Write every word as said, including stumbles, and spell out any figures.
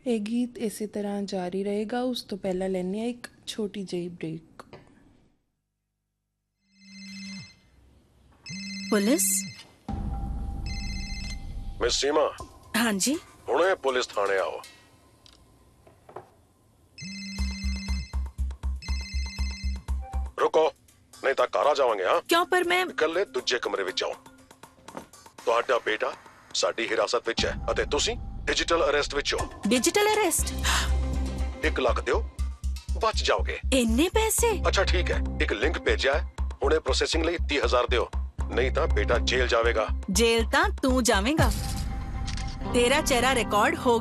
ਇਹ ਗੀਤ ਇਸੇ ਤਰ੍ਹਾਂ ਜਾਰੀ ਰਹੇਗਾ। ਉਸ ਤੋਂ ਪਹਿਲਾਂ ਲੈਂਦੇ ਹਾਂ ਇੱਕ ਛੋਟੀ ਜਿਹੀ ਬ੍ਰੇਕ। ਪੁਲਿਸ? ਮਿਸ ਸੀਮਾ। ਹਾਂਜੀ। ਹੁਣੇ ਪੁਲਿਸ ਥਾਣੇ ਆਓ। ਰੁਕੋ, ਨਹੀਂ ਤਾਂ ਘਰ ਆ ਜਾਵਾਂਗੇ। ਹਾਂ ਕਿਉਂ? ਪਰ ਮੈਂ ਇਕੱਲੇ ਦੂਜੇ ਕਮਰੇ ਵਿੱਚ ਆਓ। ਤੁਹਾਡਾ ਬੇਟਾ ਸਾਡੀ ਹਿਰਾਸਤ ਵਿੱਚ ਹੈ ਅਤੇ ਤੁਸੀਂ ਡਿਜੀਟਲ ਅਰੈਸਟ ਵਿੱਚ ਹੋ। Digital arrest? ਇੱਕ ਲੱਖ ਦਿਓ, ਬਚ ਜਾਓਗੇ। ਇੰਨੇ ਪੈਸੇ? ਅੱਛਾ ਠੀਕ ਹੈ, ਇੱਕ ਲਿੰਕ ਭੇਜਿਆ ਹੈ, ਹੁਣੇ ਪ੍ਰੋਸੈਸਿੰਗ ਲਈ ਤੀਹ ਹਜ਼ਾਰ ਦਿਓ, ਨਹੀਂ ਤਾਂ ਬੇਟਾ ਜੇਲ੍ਹ ਜਾਵੇਗਾ। ਜੇਲ੍ਹ ਤਾਂ ਤੂੰ ਜਾਵੇਂਗਾ। ਤੇਰਾ ਚਿਹਰਾ ਰਿਕਾਰਡ ਹੋ